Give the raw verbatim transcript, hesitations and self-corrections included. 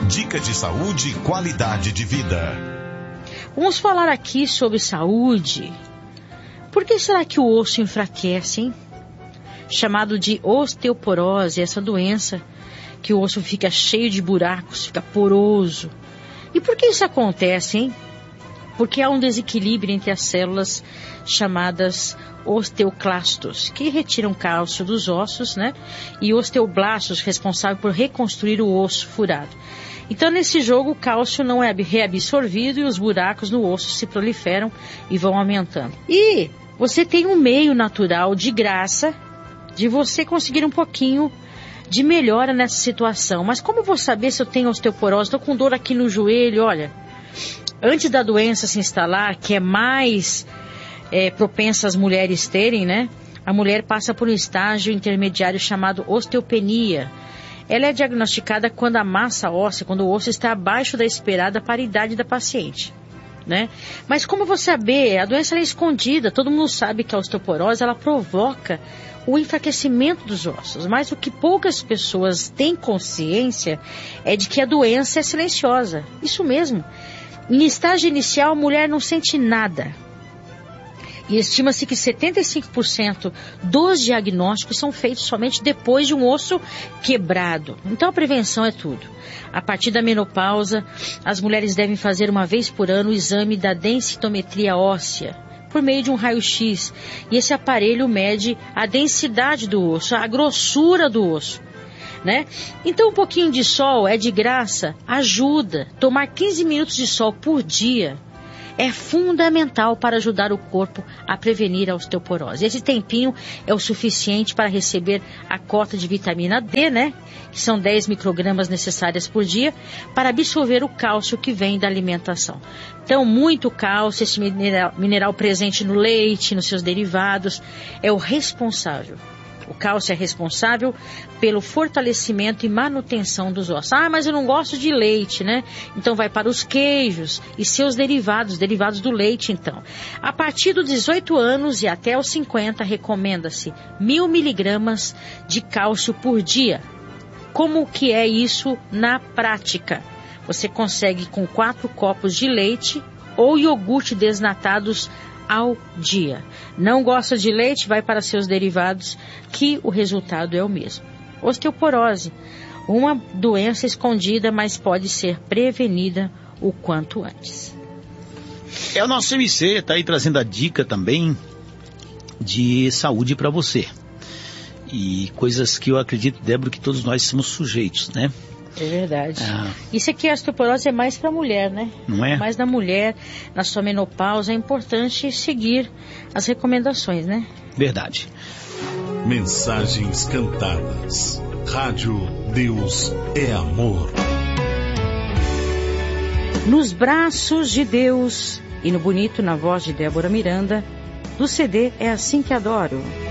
Dica de saúde e qualidade de vida. Vamos falar aqui sobre saúde. Por que será que o osso enfraquece, hein? Chamado de osteoporose, essa doença que o osso fica cheio de buracos, fica poroso. E por que isso acontece, hein? Porque há um desequilíbrio entre as células chamadas osteoclastos, que retiram cálcio dos ossos, né? E osteoblastos, responsável por reconstruir o osso furado. Então, nesse jogo, o cálcio não é reabsorvido e os buracos no osso se proliferam e vão aumentando. E você tem um meio natural de graça de você conseguir um pouquinho de melhora nessa situação. Mas como eu vou saber se eu tenho osteoporose? Estou com dor aqui no joelho, olha. Antes da doença se instalar, que é mais é, propensa as mulheres terem, né? A mulher passa por um estágio intermediário chamado osteopenia. Ela é diagnosticada quando a massa óssea, quando o osso está abaixo da esperada para a idade da paciente, né? Mas como eu vou saber? A doença é escondida. Todo mundo sabe que a osteoporose, ela provoca o enfraquecimento dos ossos. Mas o que poucas pessoas têm consciência é de que a doença é silenciosa. Isso mesmo. Em estágio inicial, a mulher não sente nada. E estima-se que setenta e cinco por cento dos diagnósticos são feitos somente depois de um osso quebrado. Então a prevenção é tudo. A partir da menopausa, as mulheres devem fazer uma vez por ano o exame da densitometria óssea, por meio de um raio-x. E esse aparelho mede a densidade do osso, a grossura do osso, né? Então um pouquinho de sol é de graça, ajuda. Tomar quinze minutos de sol por dia é fundamental para ajudar o corpo a prevenir a osteoporose. Esse tempinho é o suficiente para receber a cota de vitamina D, né? Que são dez microgramas necessárias por dia para absorver o cálcio que vem da alimentação. Então, muito cálcio, esse mineral, mineral presente no leite, nos seus derivados, é o responsável. O cálcio é responsável pelo fortalecimento e manutenção dos ossos. Ah, mas eu não gosto de leite, né? Então vai para os queijos e seus derivados, derivados do leite, então. A partir dos dezoito anos e até os cinquenta, recomenda-se mil miligramas de cálcio por dia. Como que é isso na prática? Você consegue com quatro copos de leite ou iogurte desnatados ao dia. Não gosta de leite? Vai para seus derivados, que o resultado é o mesmo. Osteoporose, uma doença escondida, mas pode ser prevenida o quanto antes. É o nosso M C, está aí trazendo a dica também de saúde para você. E coisas que eu acredito, Débora, que todos nós somos sujeitos, né? É verdade. Ah. Isso aqui, a osteoporose é mais para mulher, né? Não é? Mais na mulher, na sua menopausa, é importante seguir as recomendações, né? Verdade. Mensagens cantadas. Rádio Deus é Amor. Nos braços de Deus e no bonito na voz de Débora Miranda, do C D É Assim Que Adoro.